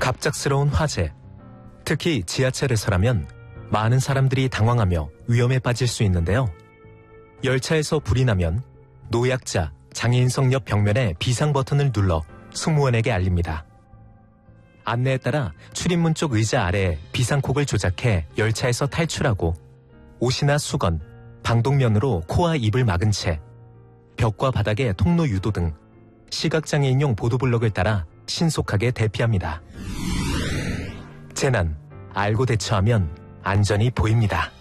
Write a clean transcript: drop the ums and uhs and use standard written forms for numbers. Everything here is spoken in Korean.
갑작스러운 화재. 특히 지하철에서라면 많은 사람들이 당황하며 위험에 빠질 수 있는데요. 열차에서 불이 나면 노약자, 장애인석 옆 벽면에 비상 버튼을 눌러 승무원에게 알립니다. 안내에 따라 출입문 쪽 의자 아래에 비상콕을 조작해 열차에서 탈출하고 옷이나 수건, 방독면으로 코와 입을 막은 채 벽과 바닥에 통로 유도 등 시각장애인용 보도블록을 따라 신속하게 대피합니다. 재난, 알고 대처하면 안전이 보입니다.